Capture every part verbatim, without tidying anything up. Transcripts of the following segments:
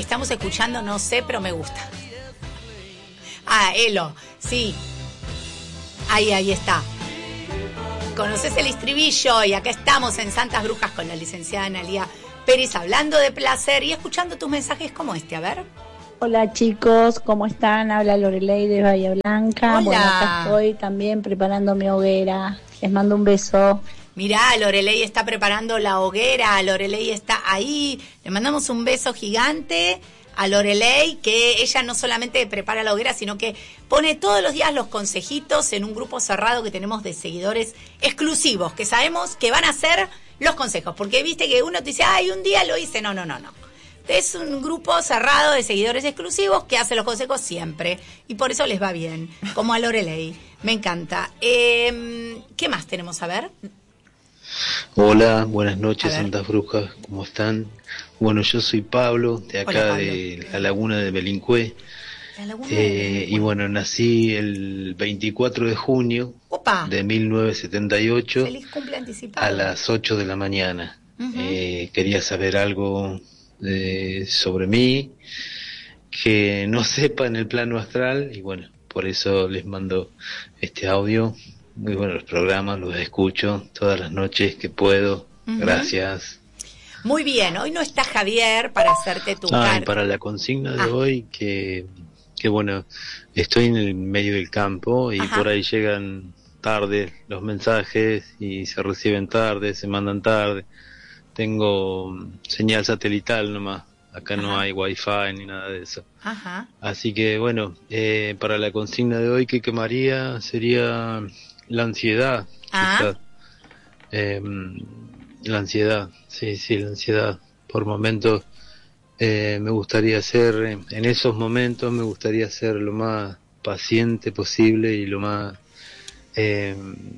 estamos escuchando, no sé, pero me gusta. Ah, Elo, sí. Ahí, ahí está. Conoces el estribillo y acá estamos en Santas Brujas con la licenciada Analía Pérez hablando de placer y escuchando tus mensajes como este, a ver. Hola chicos, ¿cómo están? Habla Lorelei de Bahía Blanca. Hola. Bueno, acá estoy también preparando mi hoguera. Les mando un beso. Mirá, Lorelei está preparando la hoguera, Lorelei está ahí. Le mandamos un beso gigante a Lorelei, que ella no solamente prepara la hoguera, sino que pone todos los días los consejitos en un grupo cerrado que tenemos de seguidores exclusivos, que sabemos que van a hacer los consejos. Porque viste que uno te dice, ay, un día lo hice. No, no, no, no. Es un grupo cerrado de seguidores exclusivos que hace los consejos siempre. Y por eso les va bien, como a Lorelei. Me encanta. Eh, ¿Qué más tenemos a ver? Hola, buenas noches, Santas Brujas, ¿cómo están? Bueno, yo soy Pablo, de acá. Hola, Pablo. De la Laguna de Belincué. La Laguna eh, de Belincué. Y bueno, nací el veinticuatro de junio Opa. De mil novecientos setenta y ocho. Feliz cumple anticipado. A las ocho de la mañana. Uh-huh. eh, quería saber algo de, sobre mí, que no sepa en el plano astral, y bueno, por eso les mando este audio. Muy buenos los programas, los escucho todas las noches que puedo. Uh-huh. Gracias. Muy bien, hoy no está Javier para hacerte tu ah, carta. Para la consigna de ah. hoy, que, que bueno, estoy en el medio del campo y Ajá. por ahí llegan tarde los mensajes y se reciben tarde, se mandan tarde. Tengo señal satelital nomás. Acá Ajá. no hay wifi ni nada de eso. Ajá. Así que bueno, eh, para la consigna de hoy que quemaría sería la ansiedad. Ah. Eh, la ansiedad, sí, sí, la ansiedad. Por momentos eh, me gustaría ser, en esos momentos me gustaría ser lo más paciente posible y lo más eh,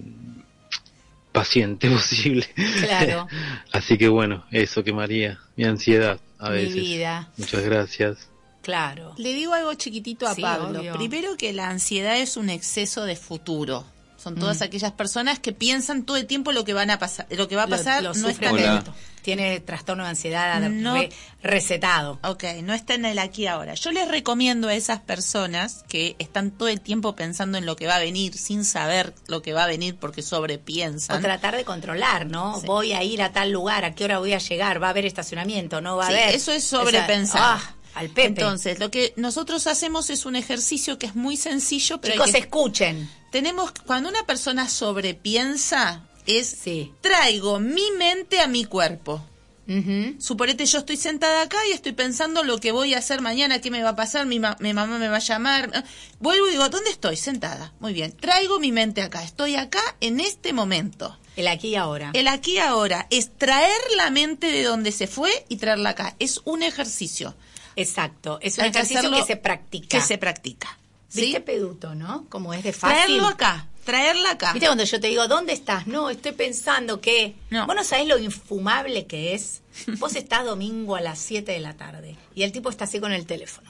paciente posible. Claro. Así que bueno, eso quemaría mi ansiedad a mi veces. vida. Muchas gracias. Claro. Le digo algo chiquitito a sí, Pablo. Obvio. Primero, que la ansiedad es un exceso de futuro. Son todas mm. aquellas personas que piensan todo el tiempo lo que van a pasar, lo que va a pasar. Lo, lo no está en el, tiene trastorno de ansiedad no, re, recetado. Ok, no está en el aquí y ahora. Yo les recomiendo a esas personas que están todo el tiempo pensando en lo que va a venir sin saber lo que va a venir porque sobrepiensan. O tratar de controlar, ¿no? Sí. Voy a ir a tal lugar, ¿a qué hora voy a llegar? ¿Va a haber estacionamiento? ¿No va sí, a haber? Eso es sobrepensar. Ah, al Pepe. Entonces, lo que nosotros hacemos es un ejercicio que es muy sencillo, pero chicos, hay que... escuchen. Tenemos, cuando una persona sobrepiensa, es sí. traigo mi mente a mi cuerpo. Uh-huh. Suponete, yo estoy sentada acá y estoy pensando lo que voy a hacer mañana, qué me va a pasar, mi, ma- mi mamá me va a llamar. Vuelvo y digo, ¿dónde estoy? Sentada. Muy bien, traigo mi mente acá, estoy acá en este momento. El aquí y ahora. El aquí y ahora es traer la mente de donde se fue y traerla acá. Es un ejercicio. Exacto, es un Hay que ejercicio hacerlo, que se practica. Que se practica. ¿Sí? ¿Viste, Peduto, no? Como es de fácil. Traerlo acá, traerla acá. ¿Viste cuando yo te digo, ¿dónde estás? No, estoy pensando que... No. Vos no sabés lo infumable que es. Vos estás domingo a las siete de la tarde y el tipo está así con el teléfono.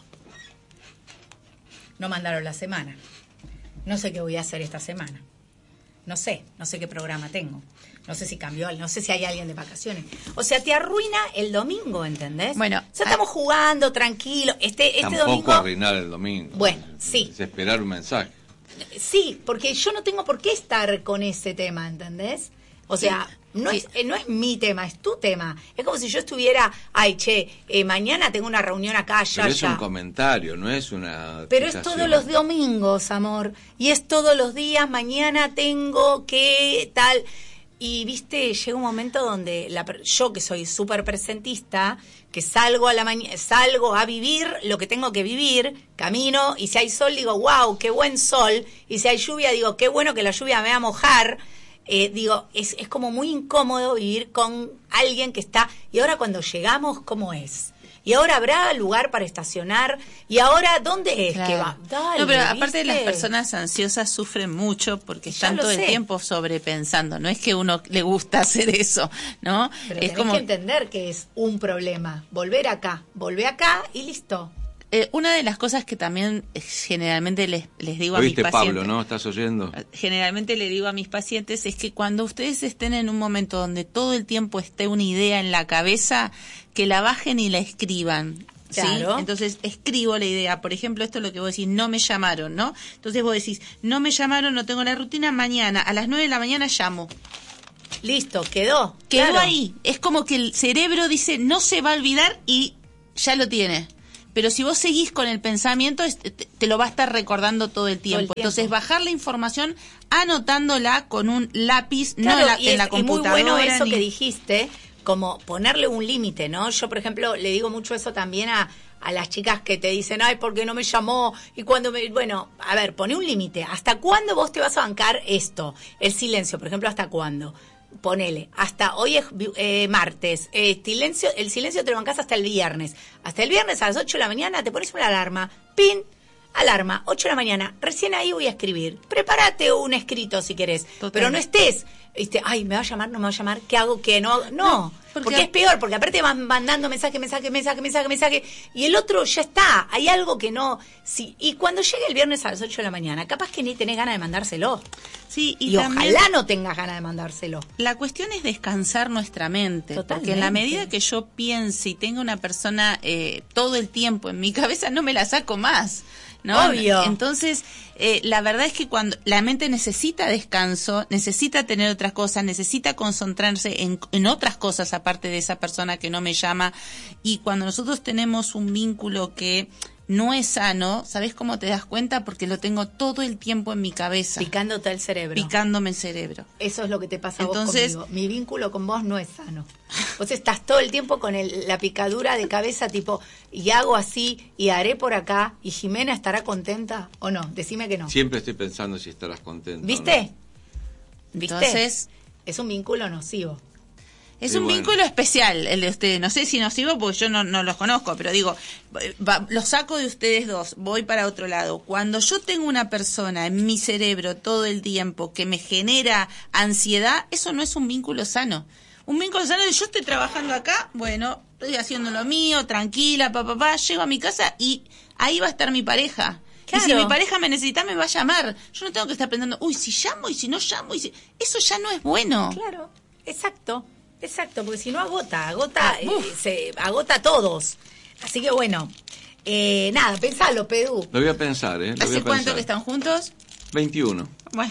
No mandaron la semana. No sé qué voy a hacer esta semana. No sé, no sé qué programa tengo. No sé si cambió, no sé si hay alguien de vacaciones. O sea, te arruina el domingo, ¿entendés? Bueno, o sea, estamos jugando, tranquilo. Este, este Tampoco domingo... arruinar el domingo. Bueno, sí. Es esperar un mensaje. Sí, porque yo no tengo por qué estar con ese tema, ¿entendés? O sea, sí, no, sí. Es, eh, no es mi tema, es tu tema. Es como si yo estuviera, ay, che, eh, mañana tengo una reunión acá, ya, Pero es ya. un comentario, no es una... Pero es todos los domingos, amor. Y es todos los días, mañana tengo que tal... Y, viste, llega un momento donde la, yo, que soy súper presentista, que salgo a la mañana, salgo a vivir lo que tengo que vivir, camino, y si hay sol digo, wow, qué buen sol, y si hay lluvia digo, qué bueno que la lluvia me va a mojar. Eh, digo, es, es como muy incómodo vivir con alguien que está... Y ahora cuando llegamos, ¿cómo es? Y ahora habrá lugar para estacionar. Y ahora, ¿dónde es claro. que va? Dale, no, pero ¿viste? aparte las personas ansiosas sufren mucho porque Ya están todo sé. el tiempo sobrepensando. No es que uno le gusta hacer eso, ¿no? Pero es tenés como que entender que es un problema. Volver acá, volver acá y listo. Eh, una de las cosas que también eh, generalmente les, les digo a mis ¿Oíste, pacientes... Pablo, no? ¿Estás oyendo? Generalmente le digo a mis pacientes es que cuando ustedes estén en un momento donde todo el tiempo esté una idea en la cabeza, que la bajen y la escriban. ¿sí? Claro. Entonces escribo la idea. Por ejemplo, esto es lo que vos decís, no me llamaron, ¿no? Entonces vos decís, no me llamaron, no tengo la rutina, mañana a las nueve de la mañana llamo. Listo, quedó. Quedó claro. ahí. Es como que el cerebro dice, no se va a olvidar y ya lo tiene. Pero si vos seguís con el pensamiento, te, te lo va a estar recordando todo el tiempo. Todo el tiempo. Entonces, bajar la información anotándola con un lápiz, Claro, no en la, y en es, la y muy computadora. bueno eso ni... que dijiste, como ponerle un límite, ¿no? Yo, por ejemplo, le digo mucho eso también a, a las chicas que te dicen, ay, ¿por qué no me llamó? Y cuando me... Bueno, a ver, poné un límite. ¿Hasta cuándo vos te vas a bancar esto? El silencio, por ejemplo, ¿hasta cuándo? Ponele, hasta hoy es eh, martes, eh, silencio, el silencio te lo bancás hasta el viernes. Hasta el viernes a las ocho de la mañana te pones una alarma, pin, alarma, ocho de la mañana, recién ahí voy a escribir. Prepárate un escrito si querés, Total. pero no estés, ¿viste? Ay, ¿me va a llamar? ¿No me va a llamar? ¿Qué hago? ¿Qué no hago? No, No, porque... porque es peor, porque aparte van mandando mensaje, mensaje, mensaje, mensaje, mensaje, y el otro ya está, hay algo que no... Sí, y cuando llegue el viernes a las ocho de la mañana, capaz que ni tenés ganas de mandárselo. Sí, y, Y, también ojalá no tengas ganas de mandárselo. la cuestión es descansar nuestra mente. Totalmente. Porque en la medida que yo piense y tenga una persona eh, todo el tiempo en mi cabeza, no me la saco más. ¿No? Obvio. Entonces, eh, la verdad es que cuando la mente necesita descanso, necesita tener otras cosas, necesita concentrarse en, en otras cosas aparte de esa persona que no me llama. Y cuando nosotros tenemos un vínculo que no es sano, ¿sabes cómo te das cuenta? Porque lo tengo todo el tiempo en mi cabeza. Picándote el cerebro. Picándome el cerebro. Eso es lo que te pasa a vos Entonces- conmigo. Mi vínculo con vos no es sano. Vos estás todo el tiempo con el, la picadura de cabeza tipo, y hago así, y haré por acá, y Jimena estará contenta o no. Decime que no. Siempre estoy pensando si estarás contento. ¿Viste? ¿Viste? Entonces, es un vínculo nocivo. es Y un bueno. vínculo especial el de ustedes. No sé si nocivo porque yo no, no los conozco, pero digo, va, los saco de ustedes dos, voy para otro lado. Cuando yo tengo una persona en mi cerebro todo el tiempo que me genera ansiedad, eso no es un vínculo sano. Un vínculo sano de yo estoy trabajando acá, bueno, estoy haciendo lo mío, tranquila, papá, papá, llego a mi casa y ahí va a estar mi pareja. Claro. Y si mi pareja me necesita, me va a llamar. Yo no tengo que estar pensando, uy, si llamo y si no llamo, y si... eso ya no es bueno. Claro, exacto, exacto, porque si no agota, agota, Ah, eh, uf. se agota a todos. Así que bueno, eh, nada, pensalo, Pedú. Lo voy a pensar, ¿eh? Lo voy ¿Hace a cuánto pensar. que están juntos? veintiuno. Bueno.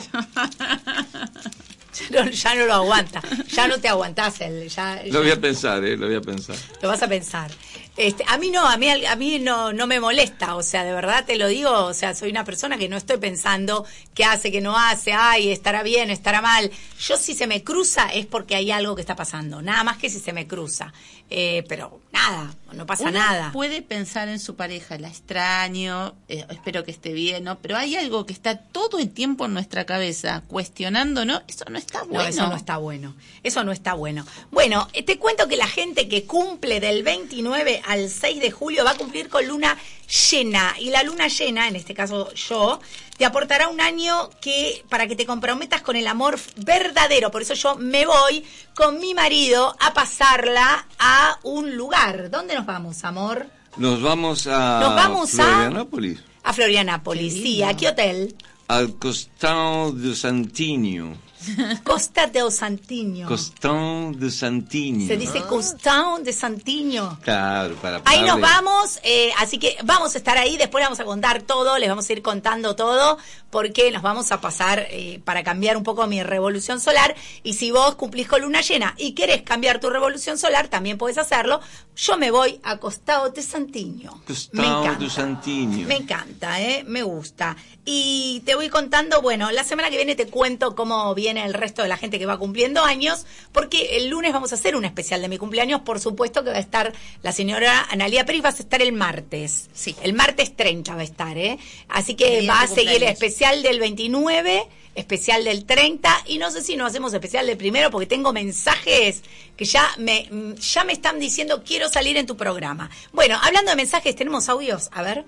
Ya no, ya no lo aguanta, ya no te aguantás, el, ya, Lo voy ya a pensar, ¿eh? Lo voy a pensar. lo vas a pensar. Este, a mí no, a mí, a mí no, no me molesta, o sea, de verdad te lo digo, o sea, soy una persona que no estoy pensando qué hace, qué no hace, ay, estará bien, estará mal. Yo si se me cruza es porque hay algo que está pasando, nada más que si se me cruza. Eh, pero nada, no pasa Uno nada. puede pensar en su pareja, la extraño, eh, espero que esté bien, ¿no? Pero hay algo que está todo el tiempo en nuestra cabeza, cuestionando, ¿no? Eso no está bueno. No, eso no está bueno. Eso no está bueno. Bueno, eh, te cuento que la gente que cumple del veintinueve al seis de julio va a cumplir con luna llena. Y la luna llena, en este caso yo, te aportará un año que para que te comprometas con el amor verdadero. Por eso yo me voy con mi marido a pasarla a un lugar. ¿Dónde nos vamos, amor? Nos vamos a Nos vamos a- Florianópolis, A Florianápolis. Qué Sí, lindo. ¿a qué hotel? al Costão de Santinho. Costa del Santiño. Costão de Santinho. Se dice Costão de Santiño. Claro, para Ahí nos darle- vamos, eh, así que vamos a estar ahí, después les vamos a contar todo, les vamos a ir contando todo, porque nos vamos a pasar eh, para cambiar un poco mi revolución solar, y si vos cumplís con luna llena y querés cambiar tu revolución solar, también podés hacerlo. Yo me voy a Costado de Santiño. Me Costão encanta. de Santinho. Me encanta, ¿eh? Me gusta. Y te voy contando, bueno, la semana que viene te cuento cómo viene el resto de la gente que va cumpliendo años, porque el lunes vamos a hacer un especial de mi cumpleaños, por supuesto que va a estar la señora Analía Pérez, vas a estar el martes. Sí. El martes treinta va a estar, ¿eh? Así Qué que bien va a tu seguir el cumpleaños. especial del veintinueve, especial del treinta, y no sé si nos hacemos especial del primero, porque tengo mensajes que ya me, ya me están diciendo quiero salir en tu programa. Bueno, hablando de mensajes, tenemos audios, a ver.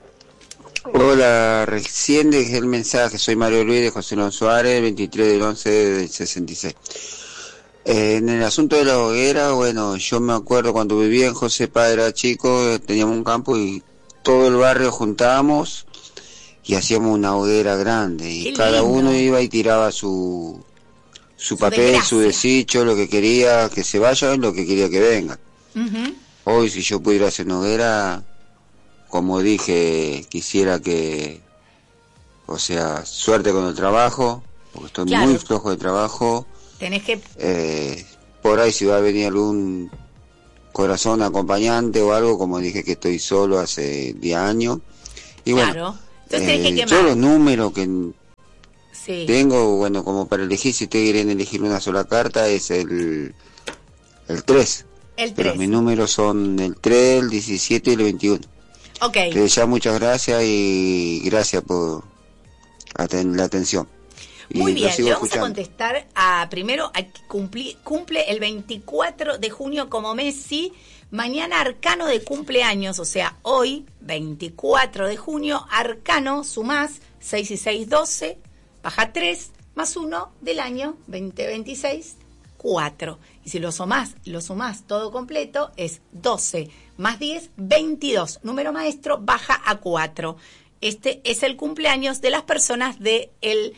Hola, recién dejé el mensaje, soy Mario Luis de José Luis Suárez, veintitrés del once del sesenta y seis. Eh, en el asunto de la hoguera, bueno, yo me acuerdo cuando vivía en José Paz, era chico, eh, teníamos un campo y todo el barrio juntábamos y hacíamos una hoguera grande y Qué cada lindo. uno iba y tiraba su, su Su papel, desgracia. su desecho, lo que quería que se vaya, lo que quería que venga. Ujú. Hoy si yo pudiera hacer una hoguera, como dije, quisiera que, o sea, suerte con el trabajo, porque estoy Claro. muy flojo de trabajo. Tenés que... Eh, por ahí si va a venir algún corazón acompañante o algo, como dije que estoy solo hace diez años. Y bueno, Claro. Entonces tenés que eh, quemar. yo los números que Sí. tengo, bueno, como para elegir, si ustedes quieren elegir una sola carta, es el, el tres. El Pero tres. mis números son el tres, el diecisiete y el veintiuno. Ok. Que ya muchas gracias y gracias por aten- la atención. Y Muy lo bien, sigo le vamos escuchando. a contestar a primero a que cumpli- cumple el veinticuatro de junio como Messi, mañana arcano de cumpleaños, o sea, hoy, veinticuatro de junio, arcano, sumás seis y seis, doce, baja tres, más uno del año veinte veintiséis, cuatro. Y si lo sumás, lo sumás todo completo, es doce más diez, veintidós. Número maestro, baja a cuatro. Este es el cumpleaños de las personas del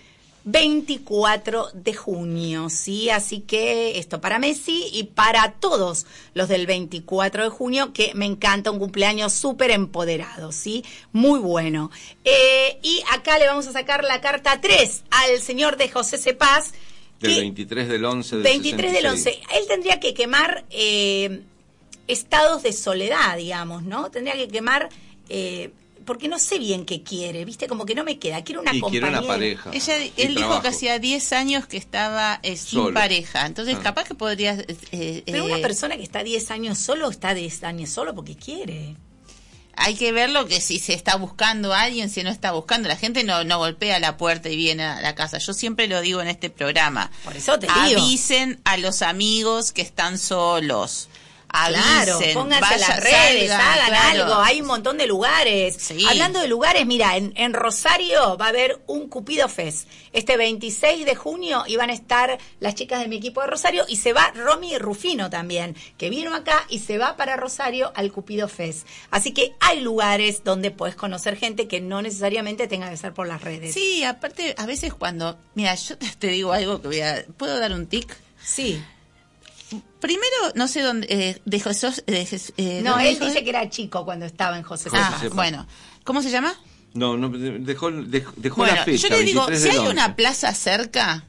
veinticuatro de junio, ¿sí? Así que esto para Messi y para todos los del veinticuatro de junio, que me encanta, un cumpleaños súper empoderado, ¿sí? Muy bueno. Eh, y acá le vamos a sacar la carta tres al señor de José Cepaz. Del que- veintitrés del once del veintitrés del sesenta y seis. once. Él tendría que quemar eh, estados de soledad, digamos, ¿no? Tendría que quemar... Eh, porque no sé bien qué quiere, ¿viste? Como que no me queda. Quiero una Y quiere compañera. una pareja. Ella, y él dijo trabajo. que hacía diez años que estaba eh, sin Solo. pareja. Entonces, Ah. capaz que podrías... eh, Pero eh, una persona que está diez años solo, está diez años solo porque quiere. Hay que verlo, que si se está buscando a alguien, si no está buscando. La gente no, no golpea la puerta y viene a la casa. Yo siempre lo digo en este programa. Por eso te digo. Avisen a los amigos que están solos. Avisen, Claro, pónganse en vaya, las redes, salgan, hagan claro. algo, hay un montón de lugares. Sí. Hablando de lugares, mira, en, en Rosario va a haber un Cupido Fest. Este veintiséis de junio y van a estar las chicas de mi equipo de Rosario y se va Romy Rufino también, que vino acá y se va para Rosario al Cupido Fest. Así que hay lugares donde puedes conocer gente que no necesariamente tenga que ser por las redes. Sí, aparte, a veces cuando... Mira, yo te, te digo algo que voy a... ¿Puedo dar un tic? Sí. Primero, no sé dónde... Eh, de Jesús... de Jes- eh, No, ¿dónde él dijo dice él? que era chico cuando estaba en José José Ah, Cepaz. Cepaz. bueno. ¿Cómo se llama? No, no, dejó, dejó, dejó Bueno, la fecha. yo le digo, veintitrés si hay del once. una plaza cerca,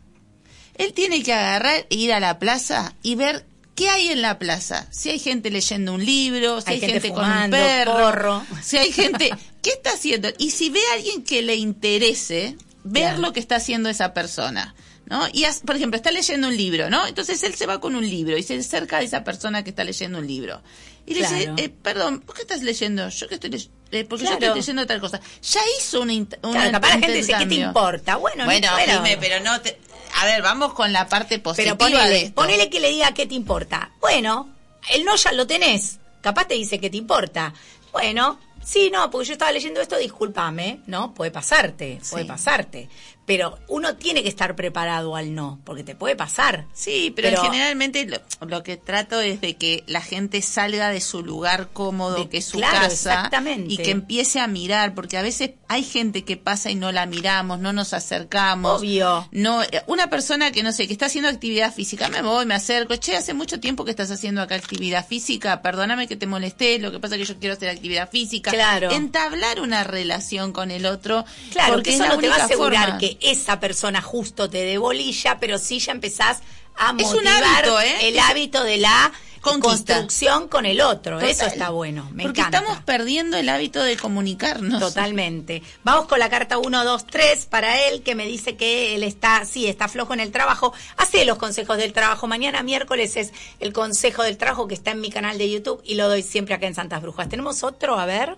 él tiene que agarrar e ir a la plaza y ver qué hay en la plaza. Si hay gente leyendo un libro, si hay, Hay gente gente, con un fumando, perro, porro. si hay gente... ¿Qué está haciendo? Y si ve a alguien que le interese, ver Claro. lo que está haciendo esa persona. ¿No? Y, as- por ejemplo, está leyendo un libro, ¿no? Entonces él se va con un libro y se acerca a esa persona que está leyendo un libro. Y le Claro. dice, eh, perdón, ¿por qué estás leyendo? Yo que estoy leyendo, eh, porque yo Claro. estoy leyendo tal cosa. Ya hizo una, int- una Claro, capaz la gente dice, ¿qué te intercambio. importa? Bueno, Bueno, no, bueno. dime, pero no te... A ver, vamos con la parte positiva Pero de ponele, esto. ponele que le diga qué te importa. Bueno, el no ya lo tenés. Capaz te dice qué te importa. Bueno, sí, no, porque yo estaba leyendo esto, discúlpame, ¿no? Puede pasarte, puede Sí. pasarte. Pero uno tiene que estar preparado al no, porque te puede pasar. Sí, pero, Pero- generalmente lo, lo que trato es de que la gente salga de su lugar cómodo, De- que es su claro, casa, exactamente. y que empiece a mirar, porque a veces hay gente que pasa y no la miramos, no nos acercamos. Obvio. No, eh, una persona que no sé, que está haciendo actividad física, me voy, me acerco, che, hace mucho tiempo que estás haciendo acá actividad física, perdóname que te molesté, lo que pasa es que yo quiero hacer actividad física. Claro. Entablar una relación con el otro, Claro, porque que es eso la no te va a única asegurar forma. que esa persona justo te dé bolilla, pero sí ya empezás a Es un motivar hábito, ¿eh? el Es- hábito de la Conquista. construcción con el otro. Eso Total. está bueno, me Porque encanta. estamos perdiendo el hábito de comunicarnos. Totalmente. Vamos con la carta uno, dos, tres para él, que me dice que él está, sí, está flojo en el trabajo. Hace los consejos del trabajo. Mañana miércoles es el consejo del trabajo que está en mi canal de YouTube y lo doy siempre acá en Santas Brujas. ¿Tenemos otro? A ver.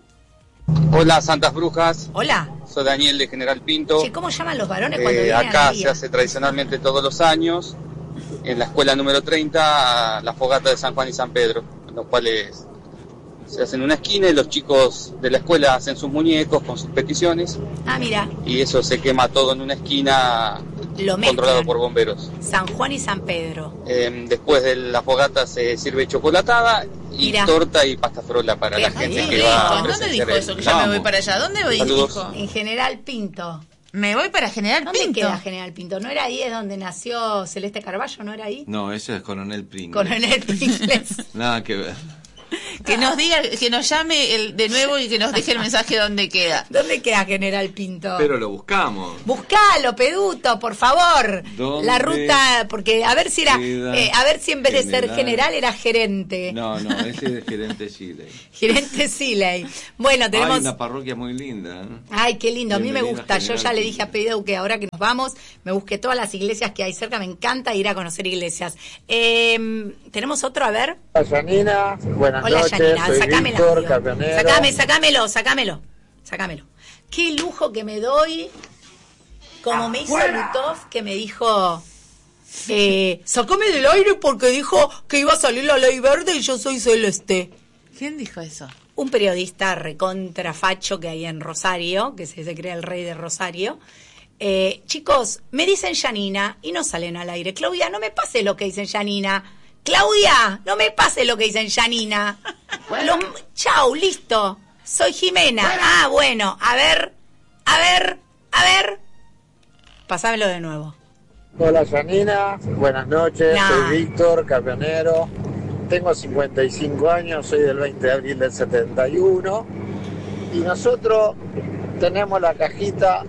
Hola Santas Brujas, Hola. soy Daniel de General Pinto. Che, ¿cómo llaman los varones cuando Eh, vienen acá al se día? hace tradicionalmente todos los años, en la escuela número treinta, la fogata de San Juan y San Pedro, en los cuales se hace en una esquina y los chicos de la escuela hacen sus muñecos con sus peticiones Ah, mira, y eso se quema todo en una esquina lo controlado mezclan. por bomberos. San Juan y San Pedro. Eh, después de la fogata se sirve chocolatada y Mira. torta y pasta frola para Qué la gente rico. que va a ¿Dónde presenciar dijo el- eso? Que ya me Vamos. voy para allá. ¿Dónde voy, Saludos. dijo? En General Pinto. Me voy para General ¿Dónde Pinto. queda General Pinto? ¿No era ahí es donde nació Celeste Carballo? ¿No era ahí? No, ese es Coronel Pringles. Coronel Pringles. Nada que ver. Que nos diga, que nos llame el, de nuevo y que nos deje el mensaje dónde queda. ¿Dónde queda General Pinto? Pero lo buscamos. Buscalo, Peduto, por favor. ¿Dónde La ruta, porque a ver si era, queda eh, a ver si en vez de ser General? general era gerente. No, no, ese es gerente Chile. Gerente Siley. Bueno, tenemos. Hay una parroquia muy linda. ¿eh? Ay, qué lindo, a mí me Bienvenida, gusta. Yo General ya le Pinto. dije a Pedro que ahora que nos vamos, me busqué todas las iglesias que hay cerca, me encanta ir a conocer iglesias. Eh, ¿Tenemos otro? A ver. Hola Janina, buenas Hola, noches, Janina, soy sacame el Víctor, audio. camionero. Sacame, sacámelo, sacámelo, sacámelo. Qué lujo que me doy, como me hizo Lutov, que me dijo, eh, sacame del aire porque dijo que iba a salir la ley verde y yo soy celeste. ¿Quién dijo eso? Un periodista recontrafacho que hay en Rosario, que se, se cree el rey de Rosario. Eh, chicos, me dicen Janina y no salen al aire. Claudia, no me pase lo que dicen Janina. Claudia, no me pase lo que dicen Janina. Los- chau, listo. Soy Jimena. Ah, bueno, a ver, a ver, a ver. Pasámelo de nuevo. Hola Janina, buenas noches, Nah. soy Víctor, camionero. Tengo cincuenta y cinco años, soy del veinte de abril del setenta y uno. Y nosotros tenemos la cajita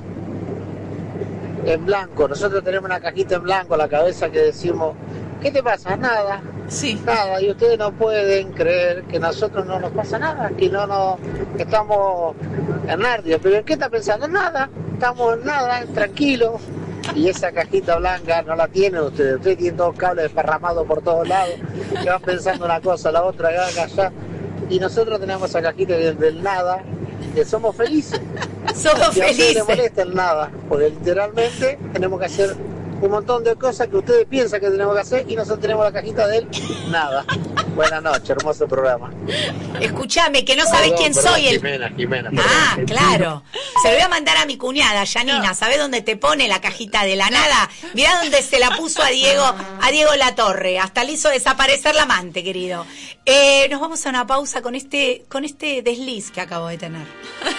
en blanco. Nosotros tenemos una cajita en blanco a la cabeza que decimos, ¿qué te pasa? Nada. Sí. Nada, y ustedes no pueden creer que nosotros no nos pasa nada, que no nos, que estamos en Narnia. Pero ¿en qué está pensando? Nada, estamos en nada, tranquilos. Y esa cajita blanca no la tienen ustedes, ustedes tienen todos cables desparramados por todos lados, que van pensando una cosa, la otra, acá, allá. Y nosotros tenemos esa cajita del, del nada, que somos felices. Somos Y a ustedes les felices. molesta el nada, porque literalmente tenemos que hacer un montón de cosas que ustedes piensan que tenemos que hacer y nosotros tenemos la cajita del nada. Buenas noches, hermoso programa. Escuchame, que no sabes Perdón, quién perdón, soy. El... Jimena, Jimena. Ah, perdón. claro. Se lo voy a mandar a mi cuñada, Janina. ¿Sabés dónde te pone la cajita de la nada? Mirá dónde se la puso a Diego, a Diego Latorre. Hasta le hizo desaparecer la amante, querido. Eh, nos vamos a una pausa con este, con este desliz que acabo de tener.